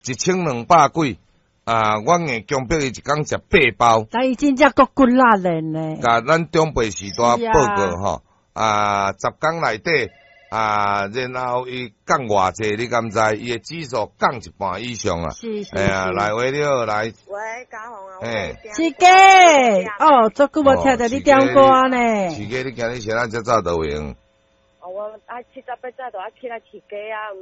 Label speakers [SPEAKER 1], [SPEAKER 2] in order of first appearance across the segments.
[SPEAKER 1] 1200几。我硬强迫伊一工食8包。
[SPEAKER 2] 但伊真正够骨力的呢。
[SPEAKER 1] 甲咱中北时代报告吼，10工内底然后伊降偌济，你敢知？伊的指数降一半以上啊。
[SPEAKER 2] 是。
[SPEAKER 1] 来话了来。
[SPEAKER 3] 喂，嘉宏啊。
[SPEAKER 2] 七哥，哦，足久无听到你点歌呢。
[SPEAKER 1] 七哥，你今日先遮早倒位？
[SPEAKER 3] 我7:00早就起来饲鸡啊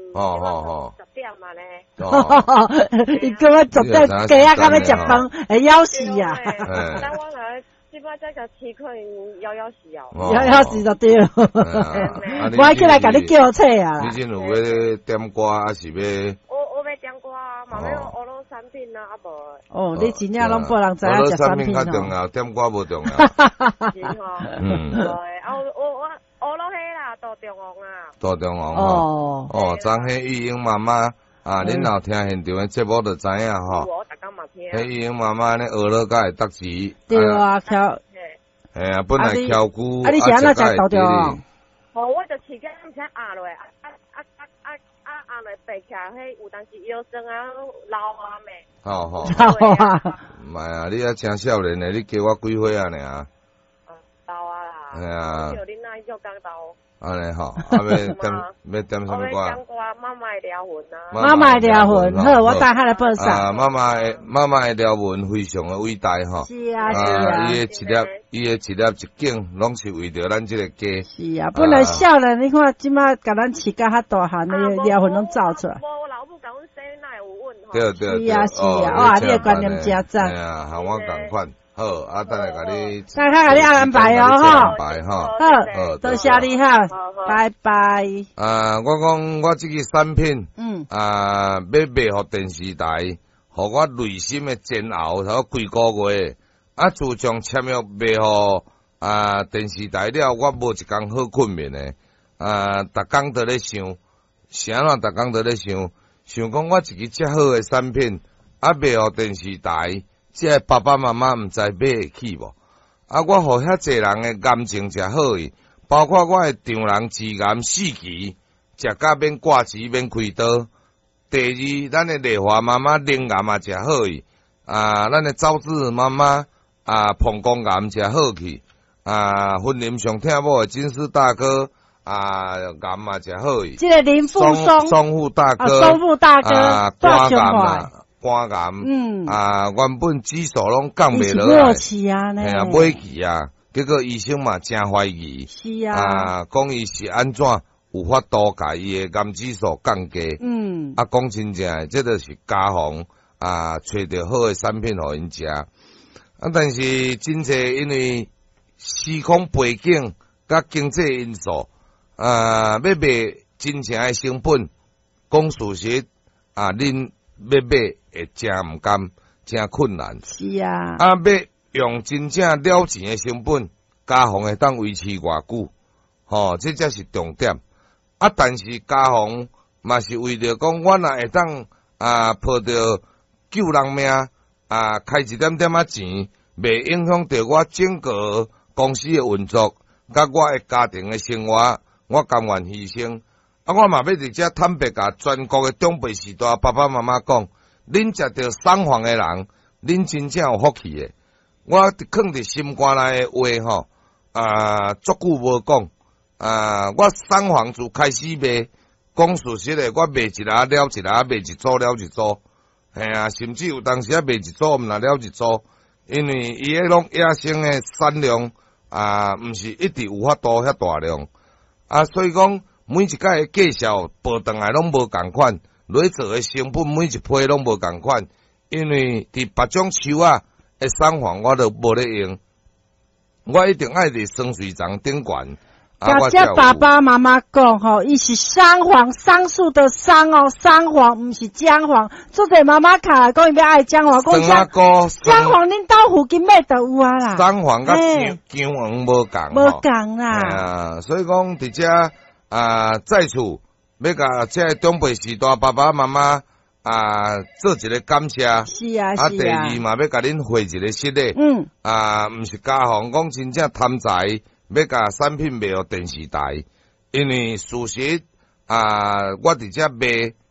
[SPEAKER 3] ，10点嘛呢。
[SPEAKER 2] 伊叫我10点鸡啊，敢要食饭，会枵死啊！
[SPEAKER 3] 但我来即摆再甲饲，可能枵死啊。
[SPEAKER 2] 枵死就对了。我爱起来甲你叫册啊。
[SPEAKER 1] 你真有要点歌还是要？
[SPEAKER 3] 我要点歌啊，嘛要俄罗产品啊，无。
[SPEAKER 2] 哦，你真正拢无人知影食产品
[SPEAKER 1] 较重要，点歌无重要。
[SPEAKER 3] 是吼。对，我落去啦，大中王啊。
[SPEAKER 1] 大中王昨迄玉英妈妈恁老听现场的节目就知影吼。
[SPEAKER 3] 我逐工嘛听。
[SPEAKER 1] 迄玉英妈妈咧学了甲会得志。
[SPEAKER 2] 对啊，翘。
[SPEAKER 1] 本来翘骨。
[SPEAKER 2] 你是安怎食到着？
[SPEAKER 3] 我就饲个先压落，压落爬起来，迄有当时腰酸啊，老啊咩。
[SPEAKER 2] 老啊。
[SPEAKER 1] 唔系啊，你还真少年诶，你加我几岁啊？尔。
[SPEAKER 3] 老啊啦。
[SPEAKER 1] 系啊。
[SPEAKER 3] 叫恁那叫讲到。
[SPEAKER 1] 安尼吼，要点什么歌？
[SPEAKER 3] 我讲歌妈妈的疗魂啊。
[SPEAKER 2] 妈妈的疗魂，好，我打开来报上。
[SPEAKER 1] 妈妈的疗魂非常的伟大吼。
[SPEAKER 2] 是啊。
[SPEAKER 1] 伊的一粒一茎，拢是为着咱这个家。
[SPEAKER 2] 是啊，本来少人，你看即马甲咱饲甲较大汉，那个疗魂拢造出来。
[SPEAKER 3] 我老母甲阮生那有问吼。
[SPEAKER 1] 对。
[SPEAKER 2] 是啊，哇，你的观念真赞。
[SPEAKER 1] 系啊，和我共款。好，等下甲你。
[SPEAKER 2] 等下甲你安排哦，
[SPEAKER 1] 安排吼。
[SPEAKER 2] 好，多谢你哈，拜拜。
[SPEAKER 1] 我讲我这个产品，要卖互电视台，互我内心的煎熬，头几个月。自从签约卖互电视台了，我无一工好困眠的。逐工都咧想，啥啦？逐工都咧想讲我一个遮好的产品，卖互电视台。这爸爸妈妈毋知买会起无？我互遐济人诶感情诚好伊，包括我诶丈人治癌4期，食甲免挂齿免开刀。第二，咱诶丽华妈妈灵癌嘛诚好伊，咱诶赵志妈妈膀胱癌诚好去，婚姻上疼某诶金丝大哥癌嘛诚好伊。
[SPEAKER 2] 这个林富
[SPEAKER 1] 松富大哥，
[SPEAKER 2] 肝癌嘛。
[SPEAKER 1] 肝癌，原本指数拢降袂落来，系尾期啊，结果医生嘛真怀疑，
[SPEAKER 2] 是啊，
[SPEAKER 1] 讲伊是安怎有法度甲伊诶癌指数降低，讲真正，这就是家访找着好诶产品互因食，但是真济因为时空背景甲经济因素，要卖真正诶成本，讲事实恁要买。会真毋甘，真困难。
[SPEAKER 2] 是啊。
[SPEAKER 1] 要用真正了钱的成本，家访会当维持偌久？这才是重点。但是家访嘛是为着讲，我若会当抱着救人命开一点点钱，袂影响到我整个公司的运作，甲我的家庭的生活，我甘愿牺牲。我嘛要伫遮坦白甲全国的中辈时代爸爸妈妈讲。恁食着送房诶人，恁真正有福气诶。我囥伫心肝内诶话足久无讲。我送房自开始卖，讲事实诶，我卖一下了一下，卖一组了一组。甚至有当时卖一组毋若了一组，因为伊迄种野生诶产量毋是一直有法度遐大量。所以讲每一届诶介绍报转来拢无共款。落做诶成本每一批拢无共款，因为伫别种树诶送房我都无咧用，我一定爱伫双水床顶悬。
[SPEAKER 2] 甲这爸爸妈妈讲吼，伊是桑黄，桑树的桑哦，桑黄毋是姜黄。做者妈妈卡讲伊要爱姜黄，讲姜黄恁兜附近买都有啊啦。
[SPEAKER 1] 桑黄甲姜黄无共，
[SPEAKER 2] 无共啦。
[SPEAKER 1] 所以讲伫遮在厝。要甲这中辈时代爸爸妈妈做一个感谢，
[SPEAKER 2] 是啊。
[SPEAKER 1] 第二嘛要甲恁回一个失礼，毋是家访讲真正贪财，要甲产品卖互电视台，因为事实我伫遮卖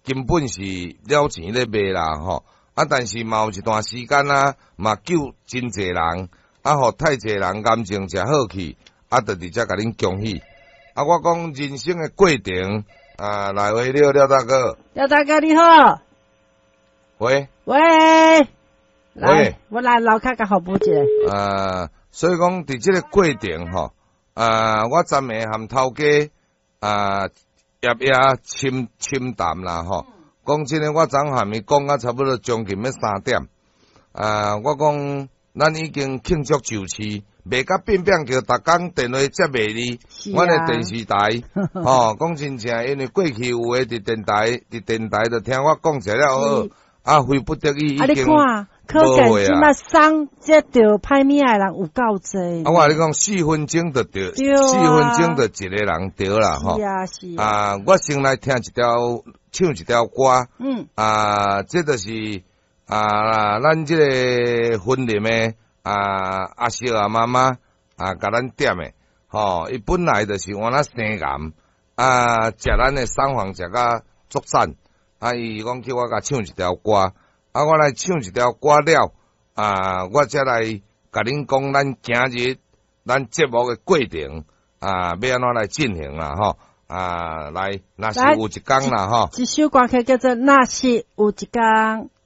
[SPEAKER 1] 根本是了钱咧卖啦吼。啊，但是嘛有一段时间啊，嘛救真侪人，啊，互太侪人感情诚好去，啊，就直接甲恁恭喜。啊，我讲人生的过程啊，来回廖大哥。
[SPEAKER 2] 廖大哥你好。
[SPEAKER 1] 喂。
[SPEAKER 2] 喂。
[SPEAKER 1] 喂。
[SPEAKER 2] 我来楼骹甲服务一下。
[SPEAKER 1] 所以讲伫即个过程吼，我昨暝含头家夜深淡啦吼。讲真诶，我昨含伊讲啊，差不多将近要3點。我讲咱已經慶祝就市，袂甲變叫逐工電話接袂哩。阮诶電視台，講真正，因為過去有誒佇電台就聽我講者了好，非不得已已經。
[SPEAKER 2] 你看，可見即馬送這條歹命誒人有夠濟。
[SPEAKER 1] 我話你講4分鐘就對，4分鐘就一個人對啦，吼。
[SPEAKER 2] 是啊。
[SPEAKER 1] 我先來聽唱一條歌。這就是咱這個婚禮誒阿叔阿媽媽甲咱點誒，吼，伊本來就是往那生癌，食咱誒送飯食甲足讚。伊講叫我甲唱一條歌，我來唱一條歌了，我才來甲恁講咱今日咱節目嘅過程，要安怎來進行啦，吼，來，若是有一天啦，吼，
[SPEAKER 2] 一首歌曲叫做《若是有一天》。